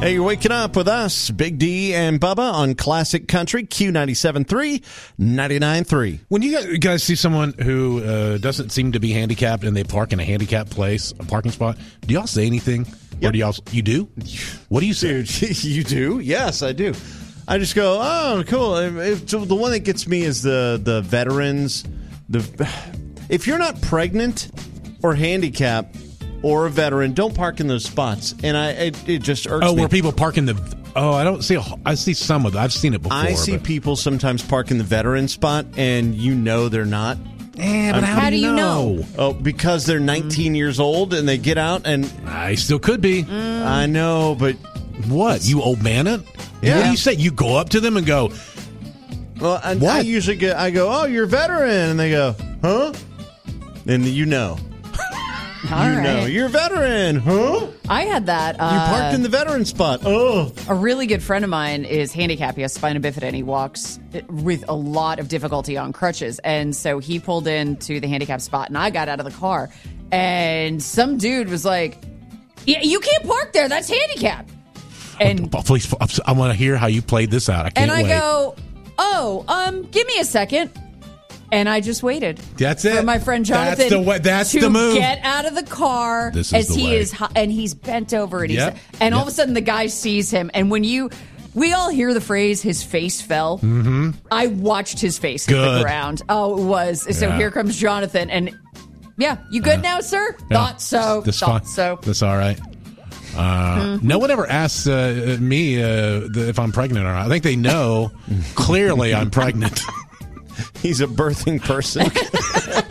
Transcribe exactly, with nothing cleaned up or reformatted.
Hey, you're waking up with us, Big D and Bubba on Classic Country, Q ninety-seven point three, ninety-nine point three. When you guys see someone who uh, doesn't seem to be handicapped and they park in a handicapped place, a parking spot, do y'all say anything? Yep. Or do y'all, you do? What do you say? Dude, you do? Yes, I do. I just go, oh, cool. If, so the one that gets me is the, the veterans. The If you're not pregnant or handicapped, or a veteran, don't park in those spots. And I it, it just irks oh, me. where people park in the... Oh, I don't see... A, I see some of it. I've seen it before. I see but. people sometimes park in the veteran spot, and you know they're not. Yeah, but how, how do you know? know? Oh, because they're nineteen mm. years old, and they get out, and... I still could be. Mm. I know, but... What? You old man it? Yeah. What do you say? You go up to them and go... Well, I, I usually get... I go, oh, you're a veteran. And they go, huh? And you know. All you right. know, you're a veteran, huh? I had that. Uh, you parked in the veteran spot. Oh. A really good friend of mine is handicapped. He has spina bifida, and he walks with a lot of difficulty on crutches. And so he pulled into the handicapped spot, and I got out of the car. And some dude was like, yeah, you can't park there. That's handicapped. And oh, please, I want to hear how you played this out. I can't and I wait. go, oh, um, give me a second. And I just waited. That's it. For my friend Jonathan that's the way, that's to the move. get out of the car this is as the he way. is, and he's bent over and he's, yep. and all yep. of a sudden the guy sees him. And when you, we all hear the phrase, his face fell. Mm-hmm. I watched his face hit good. the ground. Oh, it was. So yeah. here comes Jonathan. And yeah, you good uh, now, sir? Yeah. Thought so. This Thought fine. so. That's all right. Uh, mm-hmm. No one ever asks uh, me uh, if I'm pregnant or not. I think they know clearly I'm pregnant. He's a birthing person.